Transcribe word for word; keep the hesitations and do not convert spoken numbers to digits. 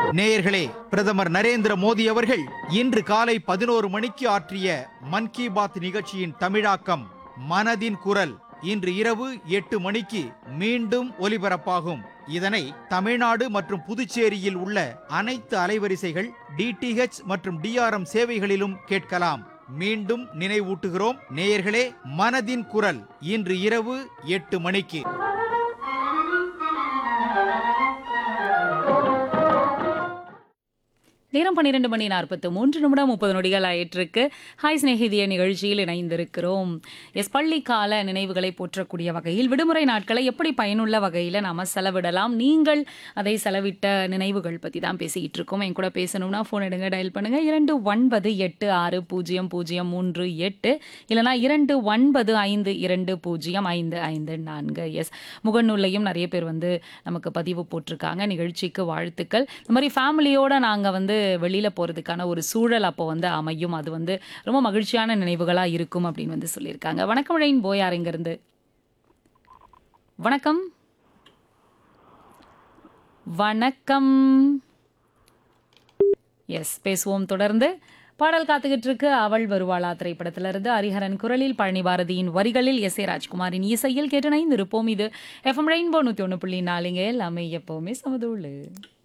நேயர்களே, பிரதமர் நரேந்திர மோடி அவர்கள் இன்று காலை பதினோரு மணிக்கு ஆற்றிய மன் கி பாத் நிகழ்ச்சியின் தமிழாக்கம் மனதின் குரல் இன்று இரவு எட்டு மணிக்கு மீண்டும் ஒலிபரப்பாகும். இதனை தமிழ்நாடு மற்றும் புதுச்சேரியில் உள்ள அனைத்து அலைவரிசைகள் டிடிஹெச் மற்றும் டிஆர்எம் சேவைகளிலும் கேட்கலாம். மீண்டும் நினைவூட்டுகிறோம் நேயர்களே, மனதின் குரல் இன்று இரவு எட்டு மணிக்கு. நேரம் பன்னிரண்டு மணி நாற்பத்து மூன்று நிமிடம் முப்பது நொடிகள் ஆயிட்டிருக்கு. ஹாய் ஸ்நேகிதிய நிகழ்ச்சியில் இணைந்திருக்கிறோம். எஸ் பள்ளி கால நினைவுகளை போற்றக்கூடிய வகையில் விடுமுறை நாட்களை எப்படி பயனுள்ள வகையில் நாம் செலவிடலாம், நீங்கள் அதை செலவிட்ட நினைவுகள் பற்றி தான் பேசிக்கிட்டு இருக்கோம். என் கூட பேசணும்னா ஃபோன் எடுங்க, டயல் பண்ணுங்கள் இரண்டு ஒன்பது எட்டு ஆறு பூஜ்ஜியம் பூஜ்ஜியம் மூன்று எட்டு இல்லைனா இரண்டு ஒன்பது ஐந்து இரண்டு பூஜ்ஜியம் ஐந்து ஐந்து நான்கு. எஸ் முகநூல்லையும் நிறைய பேர் வந்து நமக்கு பதிவு போட்டிருக்காங்க. நிகழ்ச்சிக்கு வாழ்த்துக்கள். இந்த மாதிரி ஃபேமிலியோடு நாங்கள் வந்து வெளியில் போகிறதுக்கான ஒரு சூழல் அப்போ வந்து அமையும். அது வந்து ரொம்ப மகிழ்ச்சியான நினைவுகளாக இருக்கும் அப்படின்னு வந்து சொல்லியிருக்காங்க. வணக்கம் ரெயின் போய் யாருங்கிருந்து? வணக்கம் வணக்கம். எஸ் பேசுவோம் தொடர்ந்து. பாடல் காத்துக்கிட்டு இருக்கு. அவள் வருவாளா திரைப்படத்திலிருந்து ஹரிஹரன் குரலில் பழனி பாரதியின் வரிகளில் எஸ் ஏ ராஜ்குமாரின் இசையில் கேட்டு இணைந்திருப்போம். இது எஃப்எம் ரெயின்போ நூற்றி ஒன்று புள்ளி நாலுங்க. எல்லாமே எப்பவுமே சமதூளு.